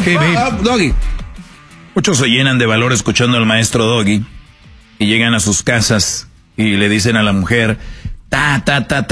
Hey, Doggy. Muchos se llenan de valor escuchando al maestro Doggy y llegan a sus casas y le dicen a la mujer, ta,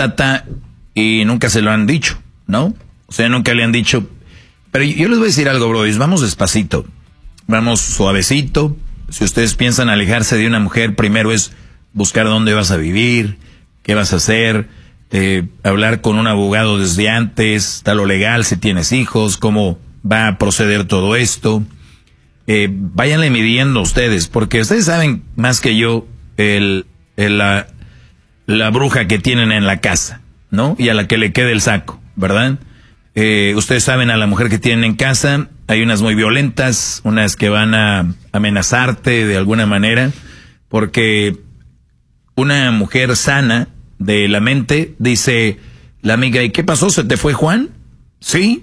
y nunca se lo han dicho, ¿no? O sea, nunca le han dicho. Pero yo les voy a decir algo, bro, vamos despacito, vamos suavecito. Si ustedes piensan alejarse de una mujer, primero es buscar dónde vas a vivir, qué vas a hacer, hablar con un abogado desde antes, está lo legal, si tienes hijos, cómo va a proceder todo esto. Váyanle midiendo ustedes, porque ustedes saben más que yo la bruja que tienen en la casa, ¿no? Y a la que le quede el saco, ¿verdad? Ustedes saben a la mujer que tienen en casa, hay unas muy violentas, unas que van a amenazarte de alguna manera, porque una mujer sana de la mente dice la amiga, ¿y qué pasó? ¿Se te fue Juan? Sí.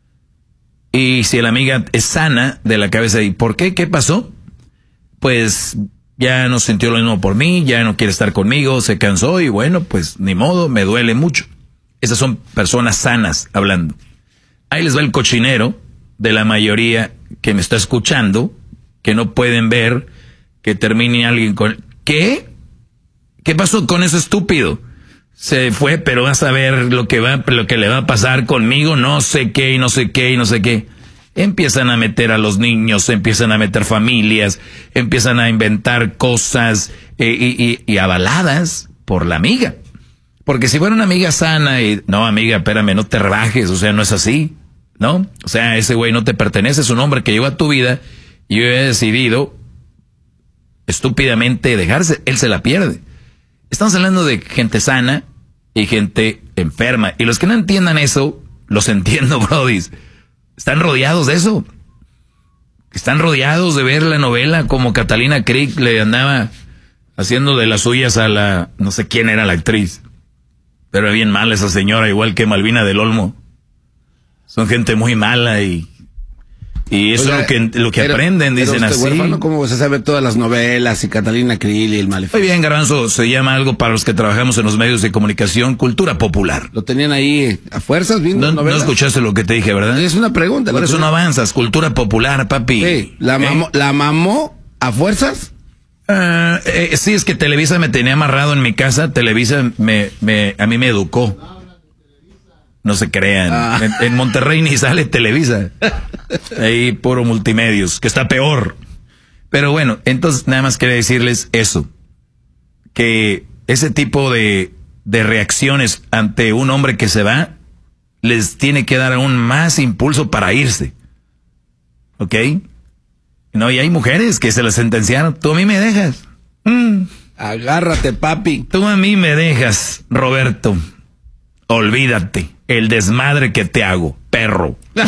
Y si la amiga es sana de la cabeza, ¿y por qué? ¿Qué pasó? Pues ya no sintió lo mismo por mí, ya no quiere estar conmigo, se cansó y bueno, pues ni modo, me duele mucho. Esas son personas sanas hablando. Ahí les va el cochinero de la mayoría que me está escuchando, que no pueden ver que termine alguien con... ¿Qué? ¿Qué pasó con ese estúpido? Se fue, pero vas a ver lo que le va a pasar conmigo, no sé qué, y no sé qué, y no sé qué. Empiezan a meter a los niños, empiezan a meter familias, empiezan a inventar cosas y avaladas por la amiga. Porque si fuera una amiga sana y, no, amiga, espérame, no te rebajes, o sea, no es así, ¿no? O sea, ese güey no te pertenece, es un hombre que llegó a tu vida y yo he decidido estúpidamente dejarse, él se la pierde. Estamos hablando de gente sana y gente enferma. Y los que no entiendan eso, los entiendo, brodis. Están rodeados de eso. Están rodeados de ver la novela como Catalina Krieg le andaba haciendo de las suyas a la... no sé quién era la actriz. Pero bien mala esa señora, igual que Malvina del Olmo. Son gente muy mala y eso es lo que aprenden, dicen así. Huérfano, ¿cómo se sabe todas las novelas y Catalina Krill y el Maleficio? Muy bien, Garbanzo, se llama algo para los que trabajamos en los medios de comunicación, cultura popular. Lo tenían ahí a fuerzas viendo novelas. No escuchaste lo que te dije, ¿verdad? Es una pregunta. Por eso no avanzas, cultura popular, papi. Sí, ¿la mamó a fuerzas? Sí, es que Televisa me tenía amarrado en mi casa, Televisa a mí me educó. No se crean. En Monterrey ni sale Televisa. Ahí puro multimedios, que está peor. Pero bueno, entonces nada más quería decirles eso. Que ese tipo de reacciones ante un hombre que se va, les tiene que dar aún más impulso para irse. ¿Ok? No, y hay mujeres que se las sentenciaron. Tú a mí me dejas. Agárrate, papi. Tú a mí me dejas, Roberto. Olvídate. El desmadre que te hago, perro.